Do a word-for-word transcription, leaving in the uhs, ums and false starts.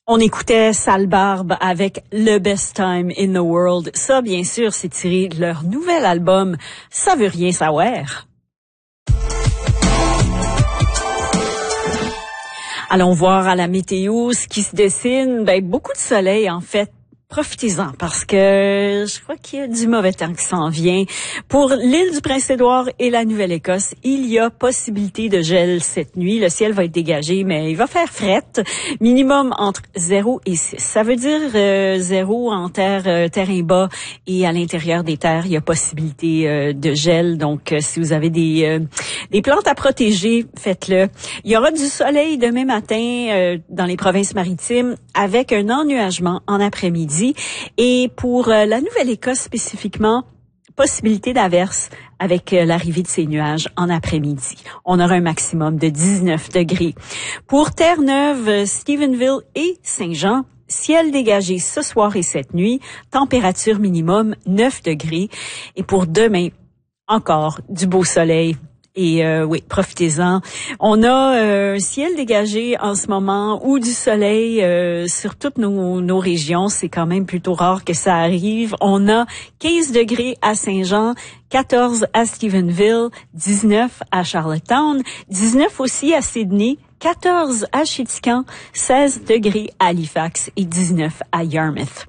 On écoutait Sale Barbe avec Le Best Time in the World. Ça, bien sûr, c'est tiré de leur nouvel album Ça veut rien savoir. Allons voir à la météo ce qui se dessine. Ben, beaucoup de soleil, en fait. Profitez-en parce que je crois qu'il y a du mauvais temps qui s'en vient. Pour l'île du Prince-Édouard et la Nouvelle-Écosse, il y a possibilité de gel cette nuit. Le ciel va être dégagé, mais il va faire frette. Minimum entre zéro et six. Ça veut dire euh, zéro en terre, euh, terrain bas et à l'intérieur des terres, il y a possibilité euh, de gel. Donc, euh, si vous avez des, euh, des plantes à protéger, faites-le. Il y aura du soleil demain matin euh, dans les provinces maritimes avec un ennuagement en après-midi. Et pour euh, la Nouvelle-Écosse spécifiquement, possibilité d'averse avec euh, l'arrivée de ces nuages en après-midi. On aura un maximum de dix-neuf degrés. Pour Terre-Neuve, Stephenville et Saint-Jean, ciel dégagé ce soir et cette nuit, température minimum neuf degrés. Et pour demain, encore du beau soleil. Et euh, oui, profitez-en. On a euh, un ciel dégagé en ce moment ou du soleil euh, sur toutes nos, nos régions. C'est quand même plutôt rare que ça arrive. On a quinze degrés à Saint-Jean, quatorze à Stephenville, dix-neuf à Charlottetown, dix-neuf aussi à Sydney, quatorze à Chittagong, seize degrés à Halifax et dix-neuf à Yarmouth.